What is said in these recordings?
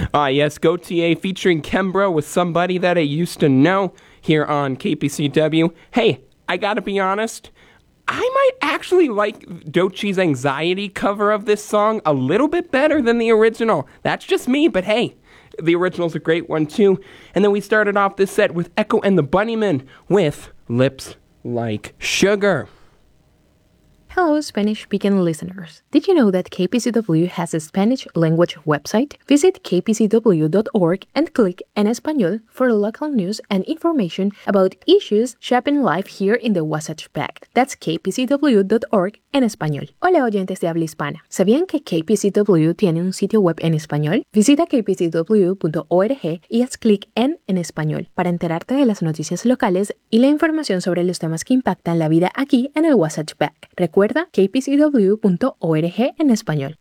Yes, Gautier featuring Kembra with Somebody That I Used to Know here on KPCW. Hey, I gotta be honest, I might actually like Doechie's Anxiety cover of this song a little bit better than the original. That's just me, but hey, the original's a great one too. And then we started off this set with Echo and the Bunnymen with Lips Like Sugar. Hello, Spanish-speaking listeners. Did you know that KPCW has a Spanish language website? Visit kpcw.org and click En Español for local news and information about issues shaping life here in the Wasatch Back. That's kpcw.org en español. Hola, oyentes de habla hispana. ¿Sabían que KPCW tiene un sitio web en español? Visita kpcw.org y haz clic en español para enterarte de las noticias locales y la información sobre los temas que impactan la vida aquí en el Wasatch Back. Recuerda kpcw.org en español.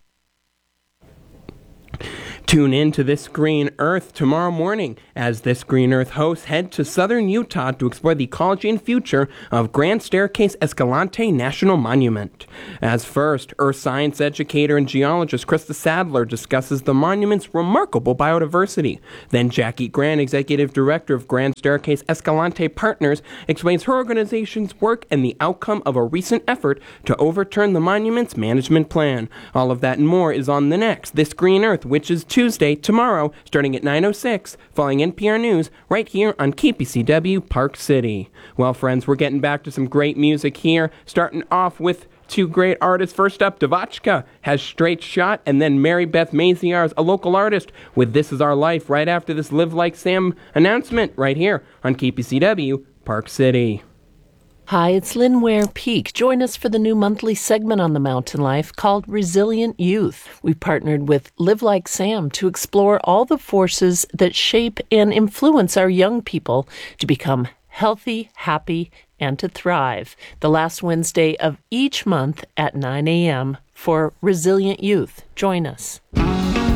Tune in to This Green Earth tomorrow morning as This Green Earth hosts head to southern Utah to explore the ecology and future of Grand Staircase Escalante National Monument. As first, earth science educator and geologist Krista Sadler discusses the monument's remarkable biodiversity. Then Jackie Grant, executive director of Grand Staircase Escalante Partners, explains her organization's work and the outcome of a recent effort to overturn the monument's management plan. All of that and more is on the next This Green Earth, which is Tuesday, tomorrow, starting at 9:06, following NPR News, right here on KPCW Park City. Well, friends, we're getting back to some great music here, starting off with two great artists. First up, Devachka has Straight Shot, and then Mary Beth Maziarz, a local artist, with This Is Our Life, right after this Live Like Sam announcement, right here on KPCW Park City. Hi, it's Lynn Ware Peak. Join us for the new monthly segment on the Mountain Life called Resilient Youth. We partnered with Live Like Sam to explore all the forces that shape and influence our young people to become healthy, happy, and to thrive. The last Wednesday of each month at 9 a.m. for Resilient Youth. Join us.